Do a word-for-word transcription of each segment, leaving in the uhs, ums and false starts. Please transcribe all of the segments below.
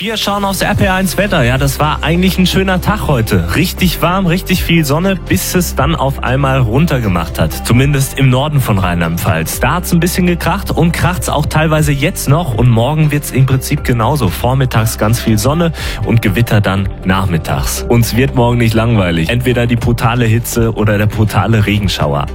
Wir schauen aufs R P R eins Wetter. Ja, das war eigentlich ein schöner Tag heute. Richtig warm, richtig viel Sonne, bis es dann auf einmal runtergemacht hat. Zumindest im Norden von Rheinland-Pfalz. Da hat's ein bisschen gekracht und kracht's auch teilweise jetzt noch. Und morgen wird's im Prinzip genauso. Vormittags ganz viel Sonne und Gewitter dann nachmittags. Uns wird morgen nicht langweilig. Entweder die brutale Hitze oder der brutale Regenschauer.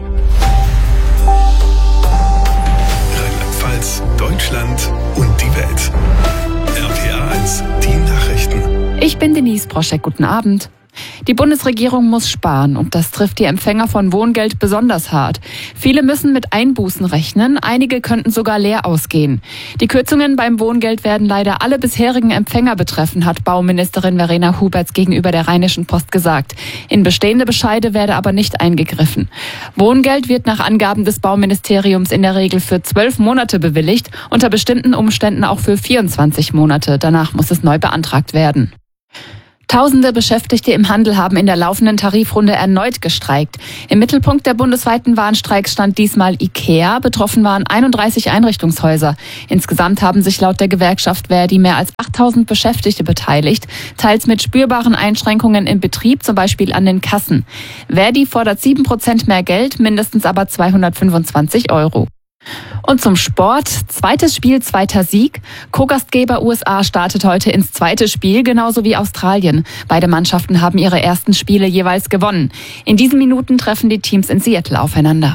Rheinland-Pfalz, Deutschland und die Welt. R P R eins, die Nachrichten. Ich bin Denise Broschek, guten Abend. Die Bundesregierung muss sparen und das trifft die Empfänger von Wohngeld besonders hart. Viele müssen mit Einbußen rechnen, einige könnten sogar leer ausgehen. Die Kürzungen beim Wohngeld werden leider alle bisherigen Empfänger betreffen, hat Bauministerin Verena Huberts gegenüber der Rheinischen Post gesagt. In bestehende Bescheide werde aber nicht eingegriffen. Wohngeld wird nach Angaben des Bauministeriums in der Regel für zwölf Monate bewilligt, unter bestimmten Umständen auch für vierundzwanzig Monate. Danach muss es neu beantragt werden. Tausende Beschäftigte im Handel haben in der laufenden Tarifrunde erneut gestreikt. Im Mittelpunkt der bundesweiten Warnstreiks stand diesmal IKEA. Betroffen waren einunddreißig Einrichtungshäuser. Insgesamt haben sich laut der Gewerkschaft Verdi mehr als achttausend Beschäftigte beteiligt, teils mit spürbaren Einschränkungen im Betrieb, zum Beispiel an den Kassen. Verdi fordert sieben Prozent mehr Geld, mindestens aber zweihundertfünfundzwanzig Euro. Und zum Sport. Zweites Spiel, zweiter Sieg. Co-Gastgeber U S A startet heute ins zweite Spiel, genauso wie Australien. Beide Mannschaften haben ihre ersten Spiele jeweils gewonnen. In diesen Minuten treffen die Teams in Seattle aufeinander.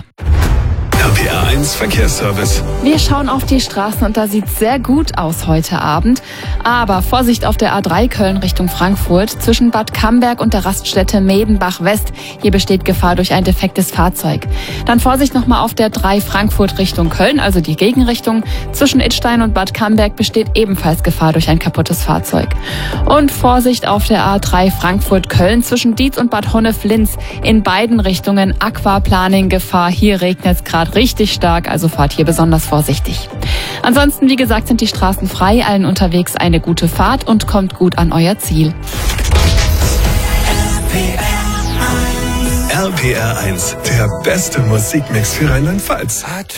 R P R eins Verkehrsservice. Wir schauen auf die Straßen und da sieht es sehr gut aus heute Abend. Aber Vorsicht auf der A drei Köln Richtung Frankfurt zwischen Bad Camberg und der Raststätte Medenbach West. Hier besteht Gefahr durch ein defektes Fahrzeug. Dann Vorsicht nochmal auf der drei Frankfurt Richtung Köln, also die Gegenrichtung. Zwischen Idstein und Bad Camberg besteht ebenfalls Gefahr durch ein kaputtes Fahrzeug. Und Vorsicht auf der A drei Frankfurt Köln zwischen Dietz und Bad Honnef-Linz. In beiden Richtungen Aquaplaning-Gefahr. Hier regnet es gerade richtig stark, also fahrt hier besonders vorsichtig. Ansonsten, wie gesagt, sind die Straßen frei, allen unterwegs eine gute Fahrt und kommt gut an euer Ziel. R P R eins, der beste Musikmix für Rheinland-Pfalz.